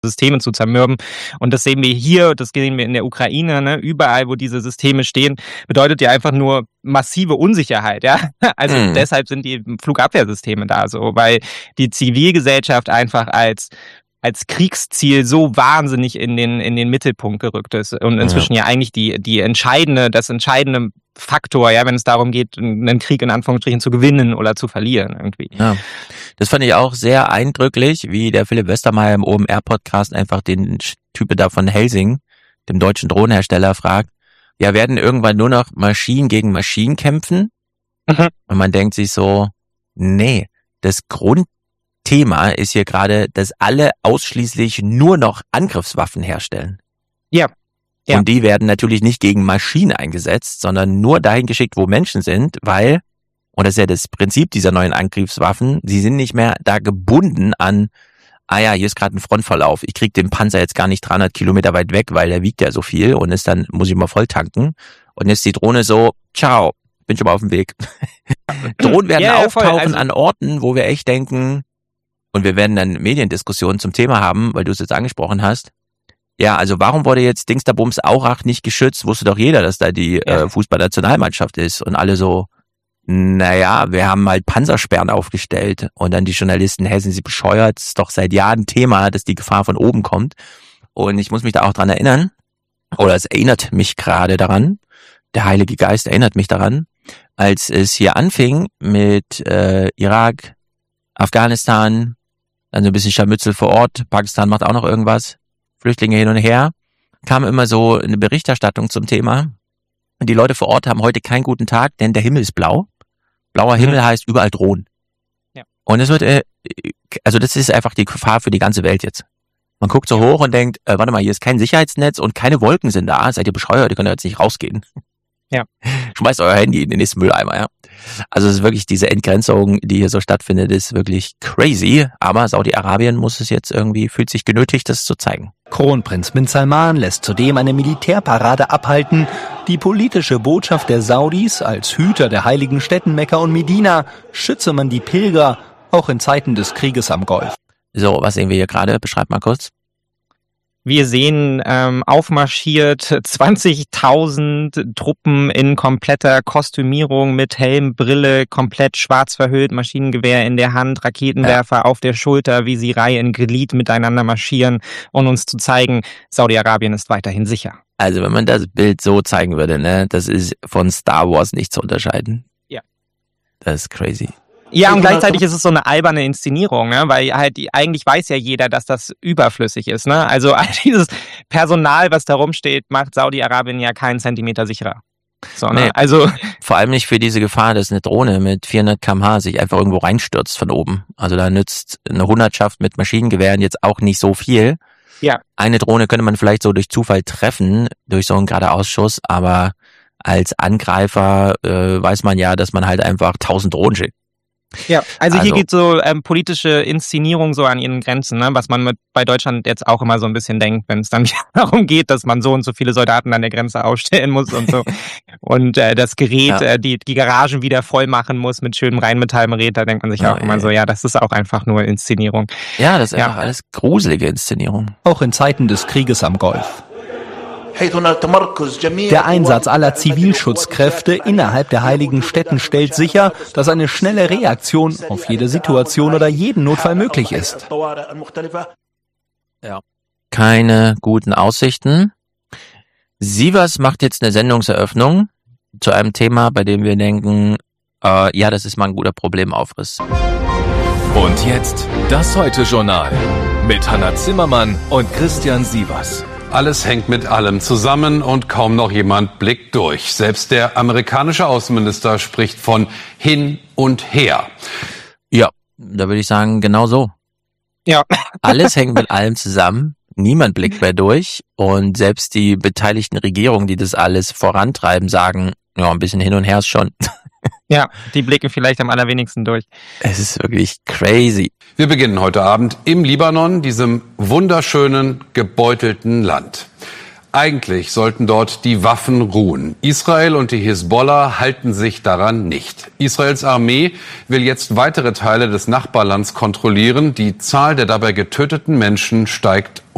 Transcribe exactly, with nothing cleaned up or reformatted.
Systeme zu zermürben. Und das sehen wir hier, das sehen wir in der Ukraine, ne? Überall, wo diese Systeme stehen, bedeutet ja einfach nur massive Unsicherheit, ja. Also mhm. deshalb sind die Flugabwehrsysteme da so, weil die Zivilgesellschaft einfach als als Kriegsziel so wahnsinnig in den in den Mittelpunkt gerückt ist und inzwischen ja, ja eigentlich die die entscheidende das entscheidende Faktor, ja, wenn es darum geht, einen Krieg in Anführungsstrichen zu gewinnen oder zu verlieren irgendwie. Ja, das fand ich auch sehr eindrücklich, wie der Philipp Westermeier im O M R-Podcast einfach den Typen da von Helsing, dem deutschen Drohnenhersteller, fragt, ja, werden irgendwann nur noch Maschinen gegen Maschinen kämpfen? Mhm. Und man denkt sich so, nee, das Grundthema ist hier gerade, dass alle ausschließlich nur noch Angriffswaffen herstellen. Ja. Ja. Und die werden natürlich nicht gegen Maschinen eingesetzt, sondern nur dahin geschickt, wo Menschen sind, weil, und das ist ja das Prinzip dieser neuen Angriffswaffen, sie sind nicht mehr da gebunden an, ah ja, hier ist gerade ein Frontverlauf, ich krieg den Panzer jetzt gar nicht dreihundert Kilometer weit weg, weil der wiegt ja so viel und ist dann, muss ich mal voll tanken. Und jetzt die Drohne so, ciao, bin schon mal auf dem Weg. Drohnen werden ja, auftauchen also an Orten, wo wir echt denken, und wir werden dann Mediendiskussionen zum Thema haben, weil du es jetzt angesprochen hast. Ja, also warum wurde jetzt Dingsterbums Aurach nicht geschützt? Wusste doch jeder, dass da die ja. äh, Fußballnationalmannschaft ist. Und alle so, naja, wir haben halt Panzersperren aufgestellt. Und dann die Journalisten, hey, sind Sie bescheuert? Das ist doch seit Jahren Thema, dass die Gefahr von oben kommt. Und ich muss mich da auch dran erinnern, oder es erinnert mich gerade daran, der Heilige Geist erinnert mich daran, als es hier anfing mit äh, Irak, Afghanistan, dann so ein bisschen Scharmützel vor Ort, Pakistan macht auch noch irgendwas, Flüchtlinge hin und her, kam immer so eine Berichterstattung zum Thema. Und die Leute vor Ort haben heute keinen guten Tag, denn der Himmel ist blau. Blauer Himmel mhm. heißt überall Drohnen. Ja. Und es wird, äh, also das ist einfach die Gefahr für die ganze Welt jetzt. Man guckt so hoch und denkt, äh, warte mal, hier ist kein Sicherheitsnetz und keine Wolken sind da. Seid ihr bescheuert? Ihr könnt ja jetzt nicht rausgehen. Ja. Schmeißt euer Handy in den nächsten Mülleimer, ja. Also es ist wirklich diese Entgrenzung, die hier so stattfindet, ist wirklich crazy. Aber Saudi-Arabien muss es jetzt irgendwie, fühlt sich genötigt, das zu zeigen. Kronprinz bin Salman lässt zudem eine Militärparade abhalten. Die politische Botschaft der Saudis, als Hüter der heiligen Städten Mekka und Medina, schütze man die Pilger, auch in Zeiten des Krieges am Golf. So, was sehen wir hier gerade? Beschreib mal kurz. Wir sehen ähm, aufmarschiert zwanzigtausend Truppen in kompletter Kostümierung mit Helm, Brille, komplett schwarz verhüllt, Maschinengewehr in der Hand, Raketenwerfer ja. auf der Schulter, wie sie Reihe in Glied miteinander marschieren, um uns zu zeigen, Saudi-Arabien ist weiterhin sicher. Also wenn man das Bild so zeigen würde, ne, das ist von Star Wars nicht zu unterscheiden. Ja. Das ist crazy. Ja, und gleichzeitig ist es so eine alberne Inszenierung, ne? Weil halt eigentlich weiß ja jeder, dass das überflüssig ist, ne? Also all dieses Personal, was da rumsteht, macht Saudi-Arabien ja keinen Zentimeter sicherer. So, ne? Nee, also vor allem nicht für diese Gefahr, dass eine Drohne mit vierhundert Kilometer pro Stunde sich einfach irgendwo reinstürzt von oben. Also da nützt eine Hundertschaft mit Maschinengewehren jetzt auch nicht so viel. Ja. Eine Drohne könnte man vielleicht so durch Zufall treffen, durch so einen Geradeausschuss, aber als Angreifer äh, weiß man ja, dass man halt einfach tausend Drohnen schickt. Ja, also, also hier geht so ähm, politische Inszenierung so an ihren Grenzen, ne? Was man mit bei Deutschland jetzt auch immer so ein bisschen denkt, wenn es dann darum geht, dass man so und so viele Soldaten an der Grenze ausstellen muss und so und äh, das Gerät, ja. äh, die die Garagen wieder voll machen muss mit schönem Rheinmetallgerät, da denkt man sich ja, auch ja, immer so, ja, das ist auch einfach nur Inszenierung. Ja, das ist ja. einfach alles gruselige Inszenierung. Auch in Zeiten des Krieges am Golf. Der Einsatz aller Zivilschutzkräfte innerhalb der heiligen Städten stellt sicher, dass eine schnelle Reaktion auf jede Situation oder jeden Notfall möglich ist. Ja. Keine guten Aussichten. Sivas macht jetzt eine Sendungseröffnung zu einem Thema, bei dem wir denken, äh, ja, das ist mal ein guter Problemaufriss. Und jetzt das Heute-Journal mit Hannah Zimmermann und Christian Sivas. Alles hängt mit allem zusammen und kaum noch jemand blickt durch. Selbst der amerikanische Außenminister spricht von hin und her. Ja, da würde ich sagen, genau so. Ja. Alles hängt mit allem zusammen. Niemand blickt mehr durch. Und selbst die beteiligten Regierungen, die das alles vorantreiben, sagen, ja, ein bisschen hin und her ist schon. Ja, die blicken vielleicht am allerwenigsten durch. Es ist wirklich crazy. Wir beginnen heute Abend im Libanon, diesem wunderschönen, gebeutelten Land. Eigentlich sollten dort die Waffen ruhen. Israel und die Hisbollah halten sich daran nicht. Israels Armee will jetzt weitere Teile des Nachbarlands kontrollieren. Die Zahl der dabei getöteten Menschen steigt